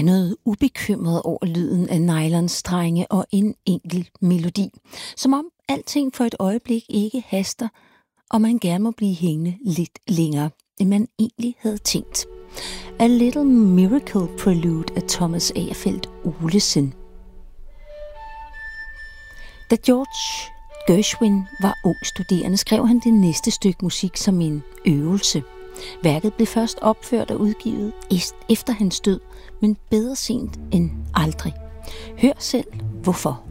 er noget ubekymret over lyden af nylonstrenge og en enkel melodi. Som om alting for et øjeblik ikke haster, og man gerne må blive hængende lidt længere, end man egentlig havde tænkt. A Little Miracle Prelude af Thomas Agerfeldt Olesen. Da George Gershwin var ung studerende, skrev han det næste stykke musik som en øvelse. Værket blev først opført og udgivet efter hans død, men bedre sent end aldrig. Hør selv hvorfor.